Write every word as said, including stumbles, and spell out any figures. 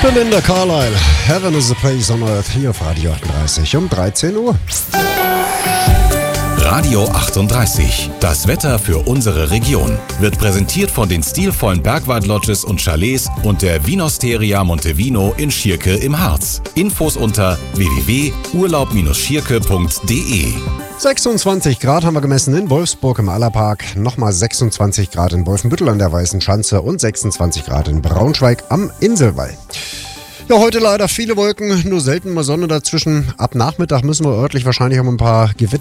Belinda Carlisle, Heaven is a Place on Earth, hier auf Radio achtunddreißig um dreizehn Uhr. Radio achtunddreißig, das Wetter für unsere Region, wird präsentiert von den stilvollen Bergwald-Lodges und Chalets und der Vinosteria Montevino in Schierke im Harz. Infos unter w w w punkt urlaub schierke punkt d e. sechsundzwanzig Grad haben wir gemessen in Wolfsburg im Allerpark, nochmal sechsundzwanzig Grad in Wolfenbüttel an der Weißen Schanze und sechsundzwanzig Grad in Braunschweig am Inselwall. Ja, heute leider viele Wolken, nur selten mal Sonne dazwischen. Ab Nachmittag müssen wir örtlich wahrscheinlich um ein paar Gewitter